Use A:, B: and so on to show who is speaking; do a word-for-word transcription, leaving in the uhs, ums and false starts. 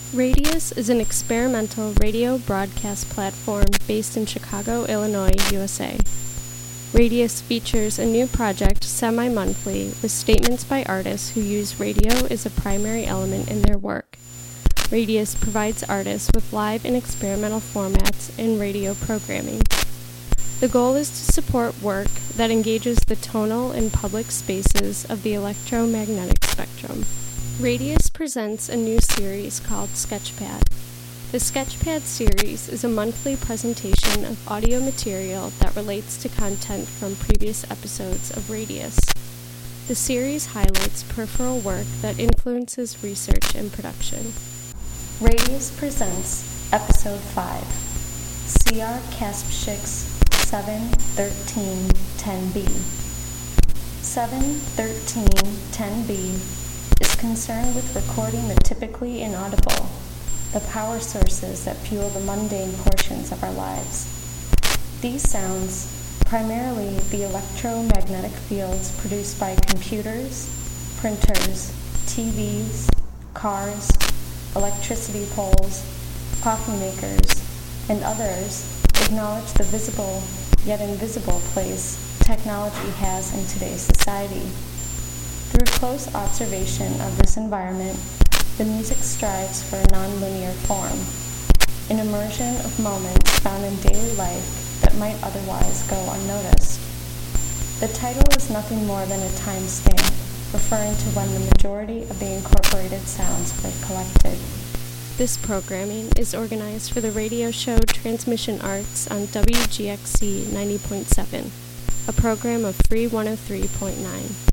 A: Radius is an experimental radio broadcast platform based in Chicago, Illinois, U S A. Radius features a new project semi-monthly with statements by artists who use radio as a primary element in their work. Radius provides artists with live and experimental formats in radio programming. The goal is to support work that engages the tonal and public spaces of the electromagnetic spectrum. Radius presents a new series called Sketchpad. The Sketchpad series is a monthly presentation of audio material that relates to content from previous episodes of Radius. The series highlights peripheral work that influences research and production. Radius presents Episode five, C R Kaspshik's seven thirteen ten B. seven thirteen ten B is concerned with recording the typically inaudible, the power sources that fuel the mundane portions of our lives. These sounds, primarily the electromagnetic fields produced by computers, printers, T Vs, cars, electricity poles, coffee makers, and others, acknowledge the visible yet invisible place technology has in today's society. Through close observation of this environment, the music strives for a nonlinear form, an immersion of moments found in daily life that might otherwise go unnoticed. The title is nothing more than a time stamp, referring to when the majority of the incorporated sounds were collected. This programming is organized for the radio show Transmission Arts on W G X C ninety point seven, a program of Free one oh three point nine.